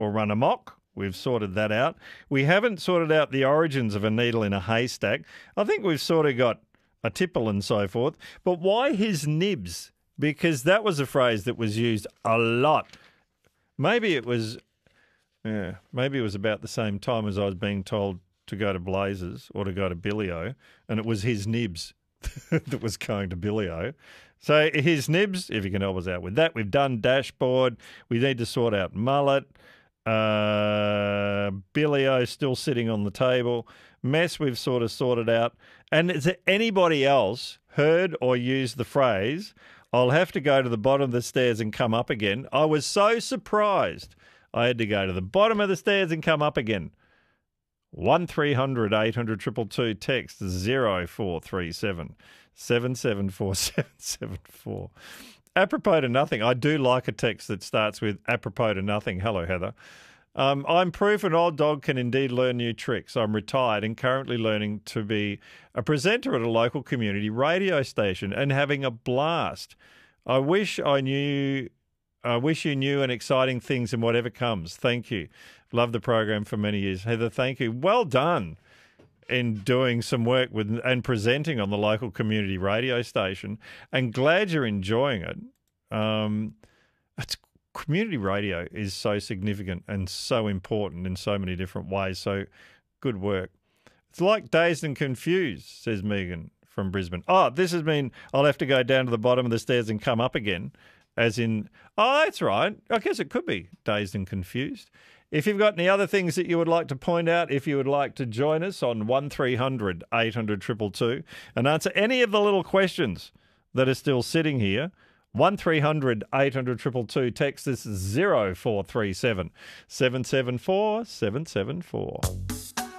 or run amok. We've sorted that out. We haven't sorted out the origins of a needle in a haystack. I think we've sort of got a tipple and so forth. But why his nibs? Because that was a phrase that was used a lot. Maybe it was about the same time as I was being told to go to Blazers or to go to Billy-O, and it was his nibs that was going to Billy-O. So his nibs, if you can help us out with that. We've done dashboard. We need to sort out mullet. Billy-O still sitting on the table. Mess we've sort of sorted out. And has anybody else heard or used the phrase, I'll have to go to the bottom of the stairs and come up again? I was so surprised I had to go to the bottom of the stairs and come up again. 1300 800 222, text 0437 774 774. Apropos to nothing. I do like a text that starts with apropos to nothing. Hello, Heather. I'm proof an old dog can indeed learn new tricks. I'm retired and currently learning to be a presenter at a local community radio station and having a blast. I wish you knew and exciting things in whatever comes. Thank you. Love the program for many years. Heather, thank you. Well done in doing some work with and presenting on the local community radio station, and glad you're enjoying it. Community radio is so significant and so important in so many different ways. So good work. It's like Dazed and Confused, says Megan from Brisbane. Oh, this has been, I'll have to go down to the bottom of the stairs and come up again, as in, oh, that's right. I guess it could be Dazed and Confused. If you've got any other things that you would like to point out, if you would like to join us on 1300 800 222 and answer any of the little questions that are still sitting here, 1300 800 222, text us 0437 774 774.